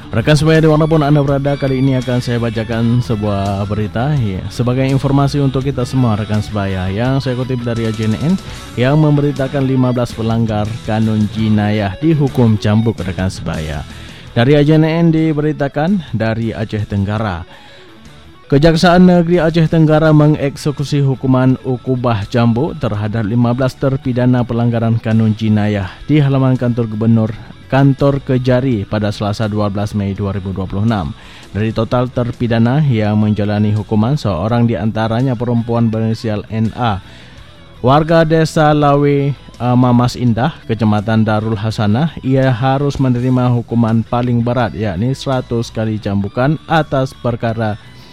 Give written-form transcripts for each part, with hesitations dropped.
Rekan sebaya dimanapun Anda berada, kali ini akan saya bacakan sebuah berita sebagai informasi untuk kita semua rekan sebaya yang saya kutip dari AJNN yang memberitakan 15 pelanggar kanun jinayah dihukum cambuk rekan sebaya. Dari AJNN diberitakan dari Aceh Tenggara. Kejaksaan Negeri Aceh Tenggara mengeksekusi hukuman ukubah cambuk terhadap 15 terpidana pelanggaran kanun jinayah di halaman kantor Kejari pada Selasa 12 Mei 2026. Dari total terpidana yang menjalani hukuman, seorang di antaranya perempuan berinisial NA, warga desa Lawe Mamas Indah, Kecamatan Darul Hasanah. Ia harus menerima hukuman paling berat, yakni 100 kali cambukan atas perkara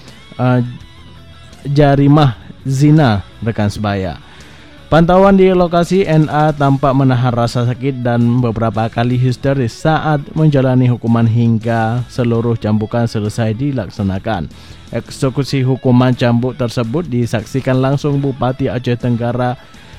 jarimah zina rekan sebaya. Pantauan di lokasi, NA tampak menahan rasa sakit dan beberapa kali histeris saat menjalani hukuman hingga seluruh cambukan selesai dilaksanakan. Eksekusi hukuman cambuk tersebut disaksikan langsung Bupati Aceh Tenggara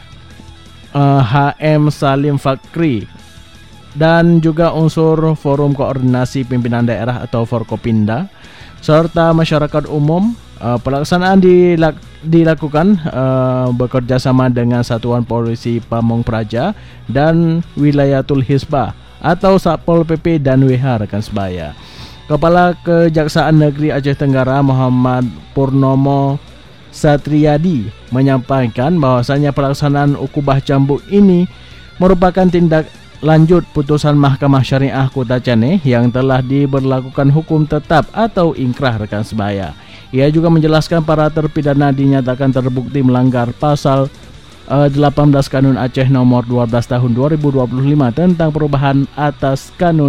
HM Salim Fakri dan juga unsur Forum Koordinasi Pimpinan Daerah atau Forkopinda serta masyarakat umum. Pelaksanaan dilakukan bekerjasama dengan Satuan Polisi Pamong Praja dan Wilayatul Hisbah atau Satpol PP dan WH rekan sebaya. Kepala Kejaksaan Negeri Aceh Tenggara Muhammad Purnomo Satriadi menyampaikan bahwasanya pelaksanaan ukubah cambuk ini merupakan tindak lanjut putusan Mahkamah Syariah Kota Caneh yang telah diberlakukan hukum tetap atau ingkrah rekan sebaya. Ia juga menjelaskan para terpidana dinyatakan terbukti melanggar pasal 18 Kanun Aceh nomor 12 tahun 2025 tentang perubahan atas Kanun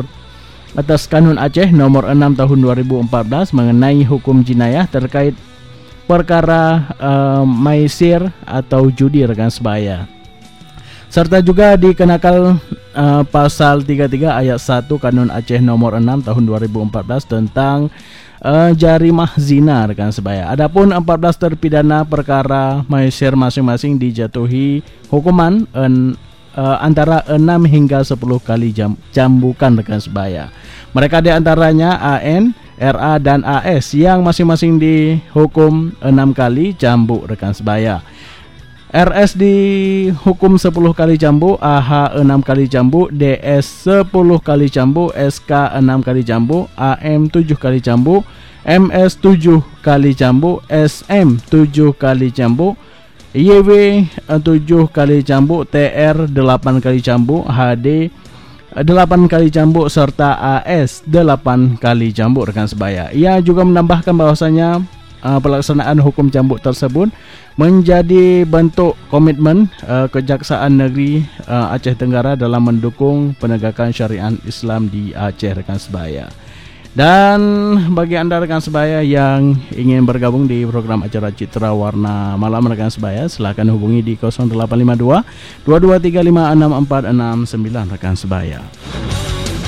Aceh nomor 6 tahun 2014 mengenai hukum jinayah terkait perkara maisir atau judi rekan sebaya. Serta juga dikenakan pasal 33 ayat 1 Kanun Aceh nomor 6 tahun 2014 tentang jarimah zina rekan sebaya. Adapun 14 terpidana perkara maisir masing-masing dijatuhi hukuman antara 6 hingga 10 kali cambukan rekan sebaya. Mereka diantaranya AN, RA dan AS yang masing-masing dihukum 6 kali cambuk rekan sebaya. RS dihukum 10 kali cambuk, AH 6 kali cambuk, DS 10 kali cambuk, SK 6 kali cambuk, AM 7 kali cambuk, MS 7 kali cambuk, SM 7 kali cambuk, YW 7 kali cambuk, TR 8 kali cambuk, HD 8 kali cambuk serta AS 8 kali cambuk rekan sebaya. Ia juga menambahkan bahwasanya pelaksanaan hukum cambuk tersebut menjadi bentuk komitmen Kejaksaan Negeri Aceh Tenggara dalam mendukung penegakan syariat Islam di Aceh rekan sebaya. Dan bagi Anda rekan sebaya yang ingin bergabung di program acara Citra Warna Malam rekan sebaya, silakan hubungi di 0852 2235 6469 rekan sebaya.